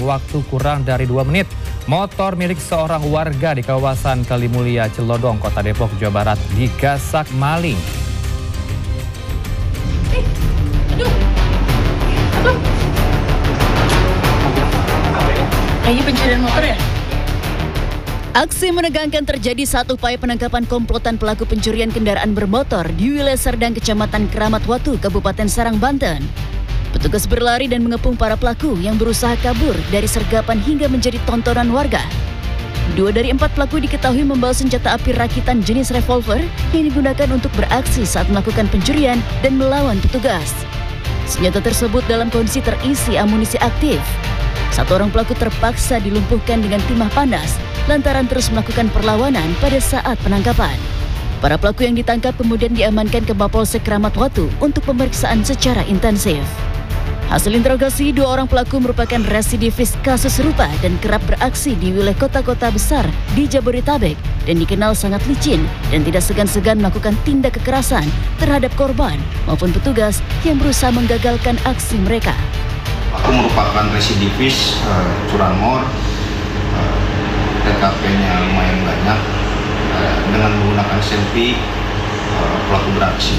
waktu kurang dari 2 menit. Motor milik seorang warga di kawasan Kalimulia, Celodong, Kota Depok, Jawa Barat digasak maling. Ini pencurian motor ya? Aksi menegangkan terjadi saat upaya penangkapan komplotan pelaku pencurian kendaraan bermotor di wilayah Serdang, Kecamatan Keramat Watu, Kabupaten Serang, Banten. Petugas berlari dan mengepung para pelaku yang berusaha kabur dari sergapan hingga menjadi tontonan warga. 2 dari 4 pelaku diketahui membawa senjata api rakitan jenis revolver yang digunakan untuk beraksi saat melakukan pencurian dan melawan petugas. Senjata tersebut dalam kondisi terisi amunisi aktif. 1 orang pelaku terpaksa dilumpuhkan dengan timah panas lantaran terus melakukan perlawanan pada saat penangkapan. Para pelaku yang ditangkap kemudian diamankan ke Mapolsek Keramat Watu untuk pemeriksaan secara intensif. Hasil interogasi, 2 orang pelaku merupakan residivis kasus serupa dan kerap beraksi di wilayah kota-kota besar di Jabodetabek dan dikenal sangat licin dan tidak segan-segan melakukan tindak kekerasan terhadap korban maupun petugas yang berusaha menggagalkan aksi mereka. Aku merupakan residivis curanmor, TKP-nya lumayan banyak, dengan menggunakan selfie pelaku beraksi.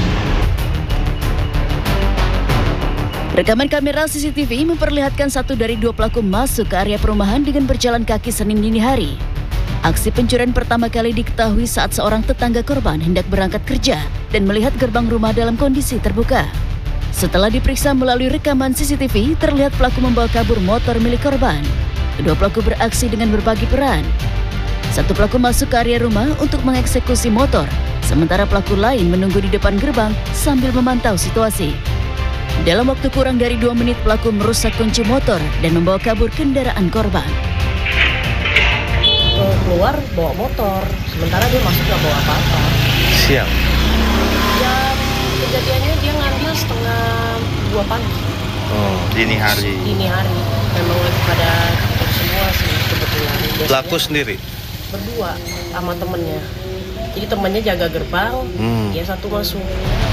Rekaman kamera CCTV memperlihatkan 1 dari 2 pelaku masuk ke area perumahan dengan berjalan kaki Senin dini hari. Aksi pencurian pertama kali diketahui saat seorang tetangga korban hendak berangkat kerja dan melihat gerbang rumah dalam kondisi terbuka. Setelah diperiksa melalui rekaman CCTV, terlihat pelaku membawa kabur motor milik korban. Kedua pelaku beraksi dengan berbagi peran. 1 pelaku masuk ke area rumah untuk mengeksekusi motor, sementara pelaku lain menunggu di depan gerbang sambil memantau situasi. Dalam waktu kurang dari 2 menit, pelaku merusak kunci motor dan membawa kabur kendaraan korban. Keluar bawa motor, sementara dia masuk nggak bawa apa-apa. Siap. Ya, kejadiannya dia ngambil setengah 2 pagi. Oh, dini hari. Dini hari. Memang lagi pada tutup semua sih kebetulan. Pelaku sendiri? Berdua sama temennya. Jadi temennya jaga gerbang, dia 1 masuk.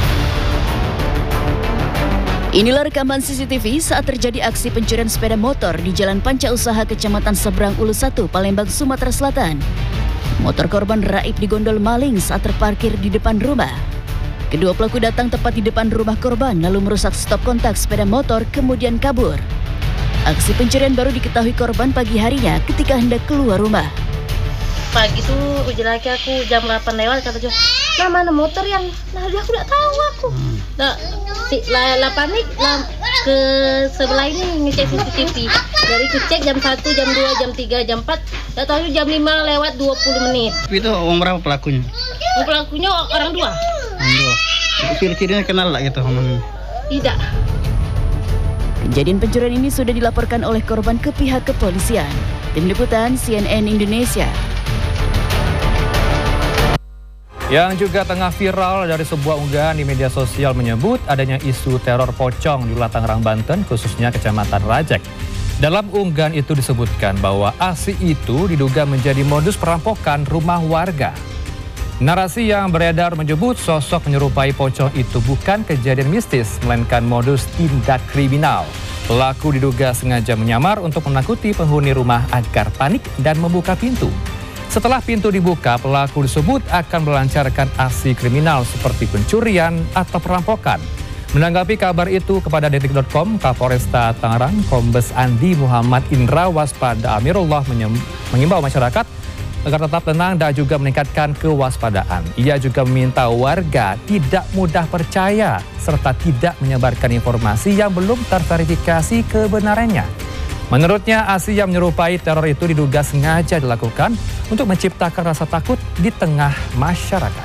Inilah rekaman CCTV saat terjadi aksi pencurian sepeda motor di Jalan Panca Usaha Kecamatan Seberang Ulu 1, Palembang, Sumatera Selatan. Motor korban raib digondol maling saat terparkir di depan rumah. Kedua pelaku datang tepat di depan rumah korban lalu merusak stop kontak sepeda motor kemudian kabur. Aksi pencurian baru diketahui korban pagi harinya ketika hendak keluar rumah. Pagi tuh uji laki aku jam 8 lewat kata dia, "Nah, mana motor yang?" Nah, dia aku nggak tahu aku. Nah, panik ke sebelah ini ngecek CCTV. Dari cek jam 1, jam 2, jam 3, jam 4, nggak tahu jam 5 lewat 20 menit. Itu orang berapa pelakunya? Pelakunya orang 2. Ciri-cirinya kenal lah gitu? Tidak. Kejadian pencurian ini sudah dilaporkan oleh korban ke pihak kepolisian. Tim Liputan CNN Indonesia. Yang juga tengah viral dari sebuah unggahan di media sosial menyebut adanya isu teror pocong di Tangerang, Banten, khususnya Kecamatan Rajek. Dalam unggahan itu disebutkan bahwa aksi itu diduga menjadi modus perampokan rumah warga. Narasi yang beredar menyebut sosok menyerupai pocong itu bukan kejadian mistis, melainkan modus tindak kriminal. Pelaku diduga sengaja menyamar untuk menakuti penghuni rumah agar panik dan membuka pintu. Setelah pintu dibuka, pelaku disebut akan melancarkan aksi kriminal seperti pencurian atau perampokan. Menanggapi kabar itu kepada Detik.com, Kapolresta Tangerang, Kombes Andi Muhammad Indra Waspada Amirullah mengimbau masyarakat agar tetap tenang dan juga meningkatkan kewaspadaan. Ia juga meminta warga tidak mudah percaya serta tidak menyebarkan informasi yang belum terverifikasi kebenarannya. Menurutnya, aksi yang menyerupai teror itu diduga sengaja dilakukan untuk menciptakan rasa takut di tengah masyarakat.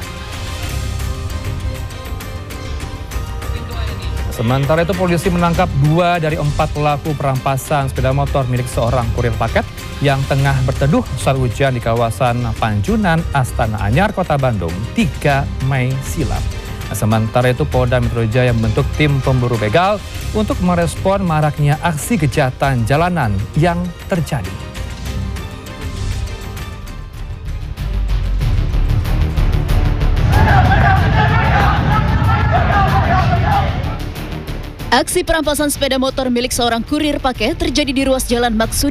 Sementara itu, polisi menangkap 2 dari 4 pelaku perampasan sepeda motor milik seorang kurir paket yang tengah berteduh saat hujan di kawasan Panjunan, Astana Anyar, Kota Bandung, 3 Mei silam. Sementara itu, Polda Metro Jaya membentuk tim pemburu begal untuk merespon maraknya aksi kejahatan jalanan yang terjadi. Aksi perampasan sepeda motor milik seorang kurir paket terjadi di ruas Jalan Maksud